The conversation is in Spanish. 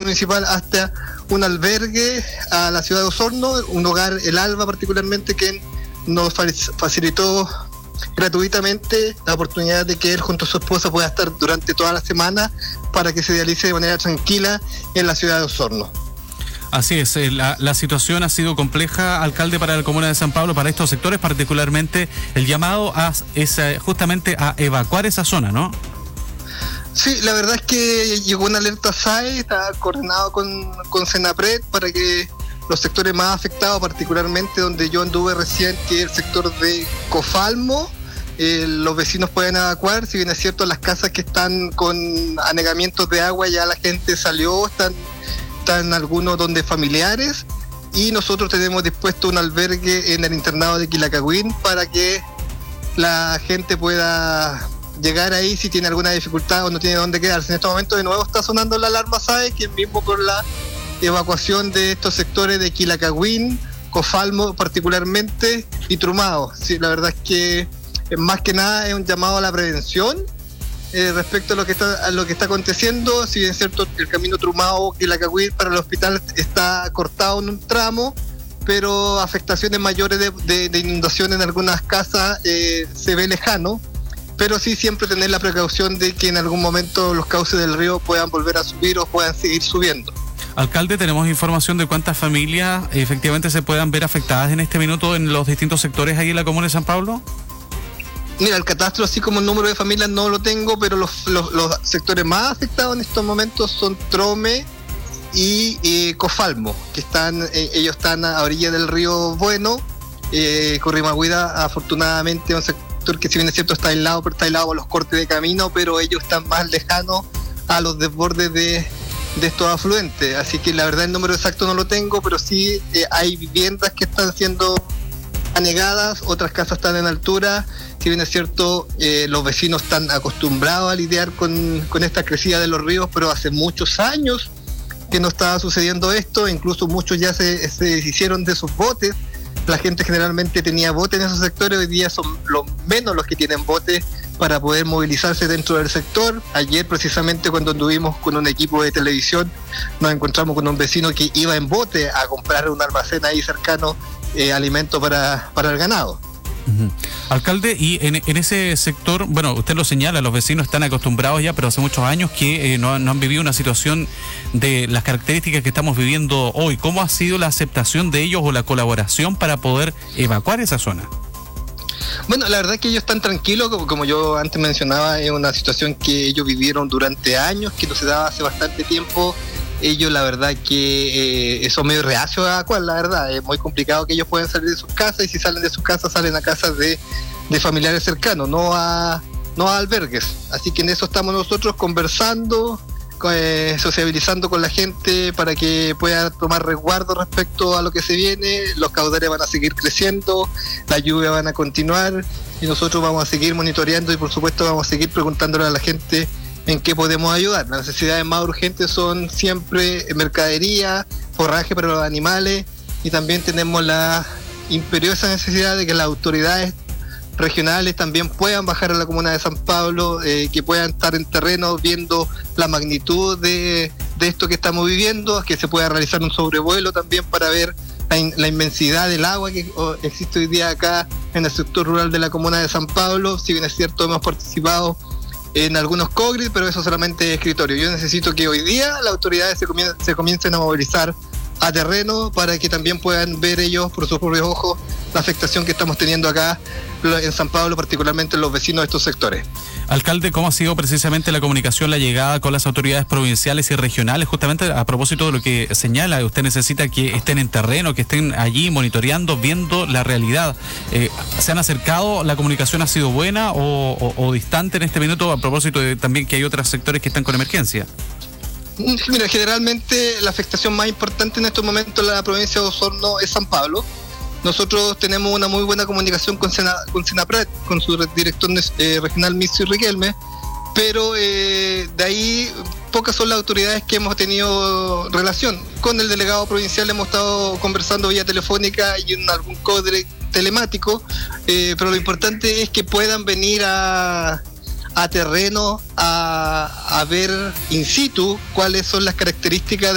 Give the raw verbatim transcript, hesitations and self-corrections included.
municipal hasta un albergue a la ciudad de Osorno, un hogar, el Alba particularmente, que nos facilitó gratuitamente la oportunidad de que él junto a su esposa pueda estar durante toda la semana para que se dialice de manera tranquila en la ciudad de Osorno. Así es, la, la situación ha sido compleja, alcalde, para la comuna de San Pablo, para estos sectores, particularmente el llamado a, es justamente a evacuar esa zona, ¿no? Sí, la verdad es que llegó una alerta S A E, está coordinado con, con Senapred para que los sectores más afectados, particularmente donde yo anduve recién, que es el sector de Cofalmo, eh, los vecinos pueden evacuar. Si bien es cierto, las casas que están con anegamientos de agua ya la gente salió, están, están algunos donde familiares, y nosotros tenemos dispuesto un albergue en el internado de Quilacagüín para que la gente pueda llegar ahí si tiene alguna dificultad o no tiene dónde quedarse. En este momento de nuevo está sonando la alarma S A E, que mismo por la evacuación de estos sectores de Quilacagüín, Cofalmo particularmente, y Trumado. Sí, la verdad es que más que nada es un llamado a la prevención eh, respecto a lo que está a lo que está aconteciendo. Si bien es cierto, el camino Trumado Quilacagüín para el hospital está cortado en un tramo, pero afectaciones mayores de, de, de inundación en algunas casas eh, se ve lejano. Pero sí siempre tener la precaución de que en algún momento los cauces del río puedan volver a subir o puedan seguir subiendo. Alcalde, ¿tenemos información de cuántas familias efectivamente se puedan ver afectadas en este minuto en los distintos sectores ahí en la comuna de San Pablo? Mira, el catastro, así como el número de familias, no lo tengo, pero los, los, los sectores más afectados en estos momentos son Trome y eh, Cofalmo, que están, eh, ellos están a orilla del río Bueno. eh, Corrimagüida, afortunadamente, un sector que si bien es cierto está aislado, pero está aislado por los cortes de camino, pero ellos están más lejanos a los desbordes de de estos afluentes, así que la verdad el número exacto no lo tengo, pero sí eh, hay viviendas que están siendo anegadas, otras casas están en altura. Si bien es cierto, eh, los vecinos están acostumbrados a lidiar con, con esta crecida de los ríos, pero hace muchos años que no estaba sucediendo esto, incluso muchos ya se, se deshicieron de sus botes. La gente generalmente tenía botes en esos sectores, hoy día son los menos los que tienen botes para poder movilizarse dentro del sector. Ayer precisamente cuando anduvimos con un equipo de televisión nos encontramos con un vecino que iba en bote a comprar un almacén ahí cercano, eh, alimento para, para el ganado. Uh-huh. Alcalde, y en, en ese sector, bueno, usted lo señala, los vecinos están acostumbrados ya, pero hace muchos años que eh, no, no han vivido una situación de las características que estamos viviendo hoy. ¿Cómo ha sido la aceptación de ellos o la colaboración para poder evacuar esa zona? Bueno, la verdad es que ellos están tranquilos, como, como yo antes mencionaba, es una situación que ellos vivieron durante años, que no se daba hace bastante tiempo. Ellos la verdad que eh, son medio reacios a cuál, la verdad, es muy complicado que ellos puedan salir de sus casas, y si salen de sus casas salen a casas de, de familiares cercanos, no a, no a albergues. Así que en eso estamos nosotros conversando, eh, sociabilizando con la gente para que pueda tomar resguardo respecto a lo que se viene. Los caudales van a seguir creciendo, las lluvias van a continuar y nosotros vamos a seguir monitoreando y por supuesto vamos a seguir preguntándole a la gente en qué podemos ayudar. Las necesidades más urgentes son siempre mercadería, forraje para los animales, y también tenemos la imperiosa necesidad de que las autoridades regionales también puedan bajar a la comuna de San Pablo, eh, que puedan estar en terreno viendo la magnitud de, de esto que estamos viviendo, que se pueda realizar un sobrevuelo también para ver la, in, la inmensidad del agua que oh, existe hoy día acá en el sector rural de la comuna de San Pablo. Si bien es cierto, hemos participado en algunos COGRID, pero eso solamente es escritorio. Yo necesito que hoy día las autoridades se, comien- se comiencen a movilizar a terreno para que también puedan ver ellos por sus propios ojos la afectación que estamos teniendo acá en San Pablo, particularmente los vecinos de estos sectores. Alcalde, ¿cómo ha sido precisamente la comunicación, la llegada con las autoridades provinciales y regionales? Justamente a propósito de lo que señala, usted necesita que estén en terreno, que estén allí monitoreando, viendo la realidad. Eh, ¿Se han acercado? ¿La comunicación ha sido buena o, o, o distante en este minuto? A propósito de también que hay otros sectores que están con emergencia. Mira, generalmente la afectación más importante en estos momentos en la provincia de Osorno es San Pablo. Nosotros tenemos una muy buena comunicación con, Sena, con Senapred, con su director eh, regional Missy Riquelme, pero eh, de ahí pocas son las autoridades que hemos tenido relación. Con el delegado provincial hemos estado conversando vía telefónica y en algún código telemático, eh, pero lo importante es que puedan venir a, a terreno a, a ver in situ cuáles son las características de